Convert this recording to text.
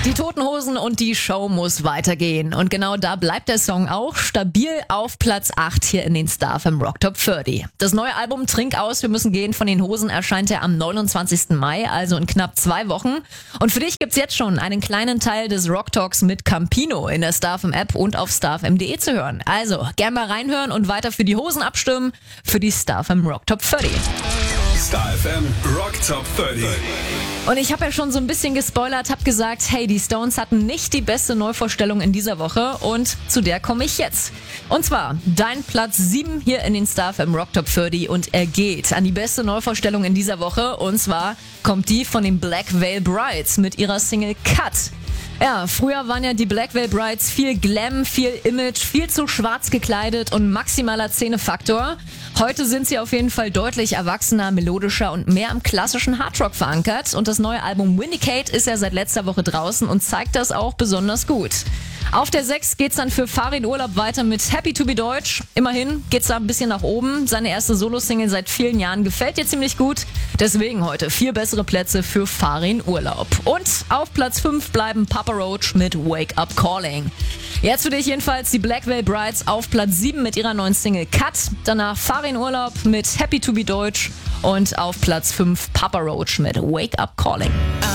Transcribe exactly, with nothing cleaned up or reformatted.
Die Toten Hosen und die Show muss weitergehen. Und genau da bleibt der Song auch stabil auf Platz acht hier in den Star F M Rock Top dreißig. Das neue Album Trink aus, wir müssen gehen von den Hosen erscheint ja am neunundzwanzigsten Mai, also in knapp zwei Wochen. Und für dich gibt's jetzt schon einen kleinen Teil des Rock Talks mit Campino in der Star F M App und auf star f m punkt de zu hören. Also, gern mal reinhören und weiter für die Hosen abstimmen für die Star F M Rock Top dreißig. Star F M Rock Top dreißig. Und ich habe ja schon so ein bisschen gespoilert, habe gesagt, hey, die Stones hatten nicht die beste Neuvorstellung in dieser Woche und zu der komme ich jetzt. Und zwar dein Platz sieben hier in den Star F M Rock Top dreißig und er geht an die beste Neuvorstellung in dieser Woche und zwar kommt die von den Black Veil Brides mit ihrer Single Cut. Ja, früher waren ja die Black Veil Brides viel Glam, viel Image, viel zu schwarz gekleidet und maximaler Szenefaktor. Heute sind sie auf jeden Fall deutlich erwachsener, melodischer und mehr im klassischen Hardrock verankert. Und das neue Album Vindicate ist ja seit letzter Woche draußen und zeigt das auch besonders gut. Auf der sechs geht's dann für Farin Urlaub weiter mit Happy to be Deutsch. Immerhin geht's da ein bisschen nach oben. Seine erste Solo-Single seit vielen Jahren gefällt dir ziemlich gut. Deswegen heute vier bessere Plätze für Farin Urlaub. Und auf Platz fünf bleiben Papa Roach mit Wake Up Calling. Jetzt für dich jedenfalls die Black Veil Brides auf Platz sieben mit ihrer neuen Single Cut. Danach Farin Urlaub mit Happy to be Deutsch. Und auf Platz fünf Papa Roach mit Wake Up Calling.